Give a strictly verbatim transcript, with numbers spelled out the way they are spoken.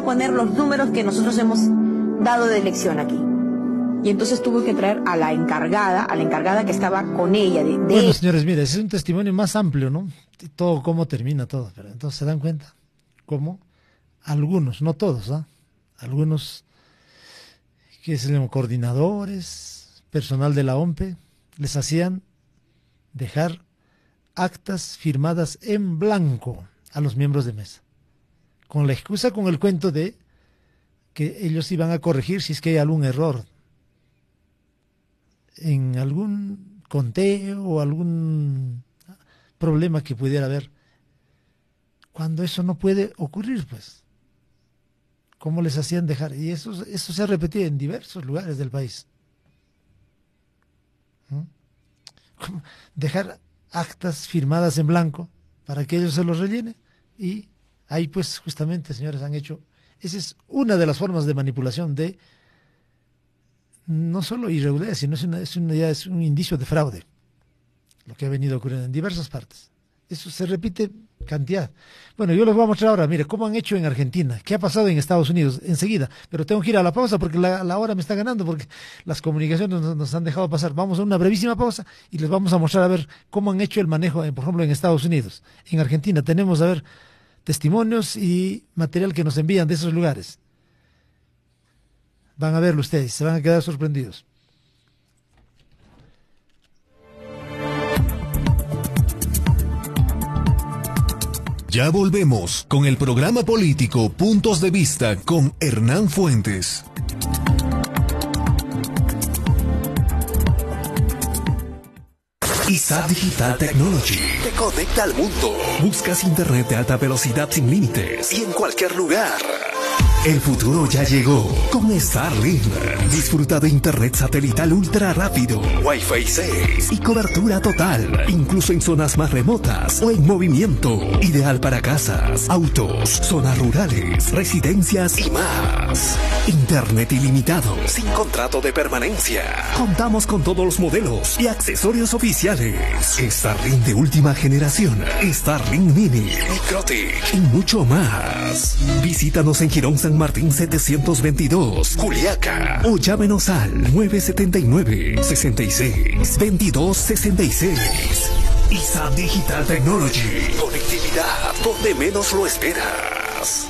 poner los números que nosotros hemos dado de elección aquí. Y entonces tuvo que traer a la encargada, a la encargada que estaba con ella. De, de bueno, señores, mire, ese es un testimonio más amplio, ¿no? Todo, cómo termina todo. Pero entonces se dan cuenta cómo algunos, no todos, ¿ah? Algunos, que se llaman coordinadores, personal de la O M P E, les hacían dejar actas firmadas en blanco a los miembros de mesa, con la excusa, con el cuento de que ellos iban a corregir si es que hay algún error en algún conteo o algún problema que pudiera haber, cuando eso no puede ocurrir, pues. ¿Cómo les hacían dejar? Y eso, eso se ha repetido en diversos lugares del país. ¿Mm? Dejar actas firmadas en blanco para que ellos se los rellenen, y ahí pues justamente, señores, han hecho, esa es una de las formas de manipulación de no solo irregularidad, sino es, una, es, una, ya es un indicio de fraude, lo que ha venido ocurriendo en diversas partes. Eso se repite cantidad. Bueno, yo les voy a mostrar ahora, mire, cómo han hecho en Argentina, qué ha pasado en Estados Unidos, enseguida, pero tengo que ir a la pausa porque la, la hora me está ganando, porque las comunicaciones nos, nos han dejado pasar. Vamos a una brevísima pausa y les vamos a mostrar a ver cómo han hecho el manejo, por ejemplo, en Estados Unidos. En Argentina tenemos, a ver, testimonios y material que nos envían de esos lugares. Van a verlo ustedes, se van a quedar sorprendidos. Ya volvemos con el programa político Puntos de Vista con Hernán Fuentes. I S A Digital Technology te conecta al mundo. Buscas internet de alta velocidad sin límites y en cualquier lugar. El futuro ya llegó con Starlink. Disfruta de internet satelital ultra rápido, Wi-Fi seis y cobertura total, incluso en zonas más remotas o en movimiento. Ideal para casas, autos, zonas rurales, residencias y más. Internet ilimitado, sin contrato de permanencia. Contamos con todos los modelos y accesorios oficiales. Starlink de última generación, Starlink Mini, Microtik y mucho más. Visítanos en Girón San Martín setecientos veintidós, Juliaca, o llámenos al nueve siete nueve, seis seis, veintidós sesenta y seis. I S A Digital Technology, conectividad donde menos lo esperas.